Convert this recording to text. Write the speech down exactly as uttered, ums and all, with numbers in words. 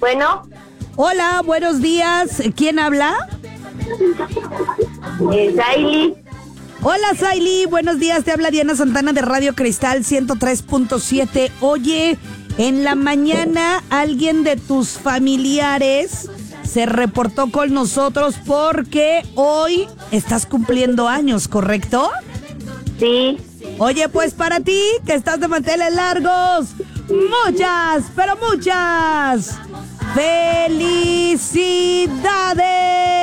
Bueno. Hola, buenos días. ¿Quién habla? Eh, Saily. Hola, Saily. Buenos días. Te habla Diana Santana de Radio Cristal ciento tres punto siete. Oye, en la mañana alguien de tus familiares se reportó con nosotros porque hoy estás cumpliendo años, ¿correcto? Sí. Oye, pues para ti, que estás de manteles largos, muchas, pero muchas ¡felicidades!